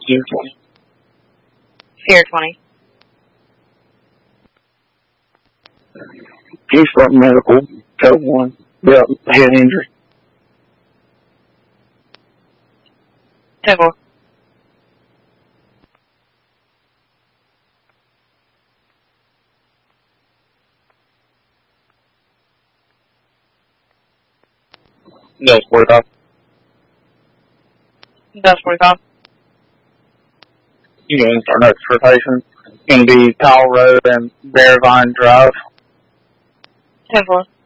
Sierra 20. Sierra 20. Eastbrook Medical, code 1. Yeah, head injury. 10-4. Yes, 45. That's 45. You can start next rotation. Going to be Kyle Road and Bear Vine Drive. 10-4.